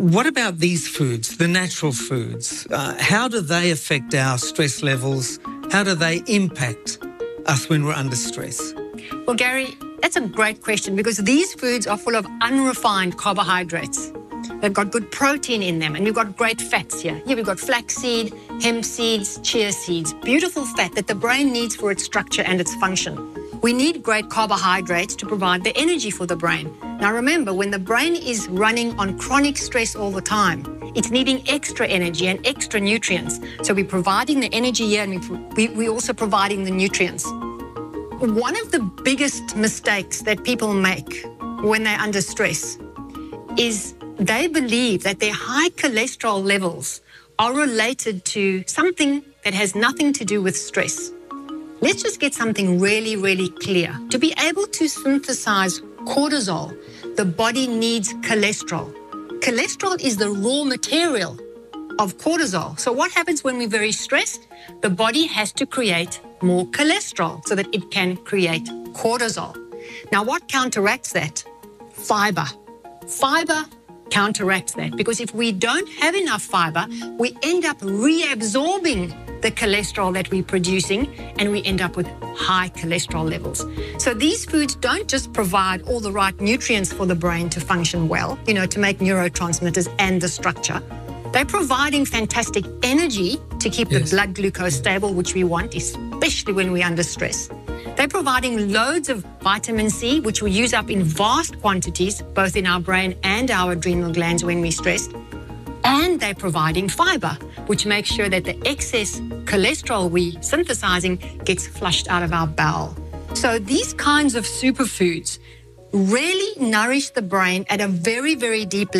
What about these foods, the natural foods? How do they affect our stress levels? How do they impact us when we're under stress? Well, Gary, that's a great question because these foods are full of unrefined carbohydrates. They've got good protein in them, and we've got great fats here. Here we've got flaxseed, hemp seeds, chia seeds, beautiful fat that the brain needs for its structure and its function. We need great carbohydrates to provide the energy for the brain. Now remember, when the brain is running on chronic stress all the time, it's needing extra energy and extra nutrients. So we're providing the energy here, and we're also providing the nutrients. One of the biggest mistakes that people make when they're under stress is they believe that their high cholesterol levels are related to something that has nothing to do with stress. Let's just get something really, really clear. To be able to synthesize cortisol, the body needs cholesterol. Cholesterol is the raw material of cortisol. So what happens when we're very stressed? The body has to create more cholesterol so that it can create cortisol. Now, what counteracts that? Fiber. Fiber counteracts that because if we don't have enough fiber, we end up reabsorbing the cholesterol that we're producing, and we end up with high cholesterol levels. So these foods don't just provide all the right nutrients for the brain to function well, to make neurotransmitters and the structure. They're providing fantastic energy to keep the blood glucose stable, which we want, especially when we're under stress. They're providing loads of vitamin C, which we use up in vast quantities, both in our brain and our adrenal glands when we're stressed. And they're providing fiber, which makes sure that the excess cholesterol we're synthesizing gets flushed out of our bowel. So these kinds of superfoods really nourish the brain at a very, very deep level.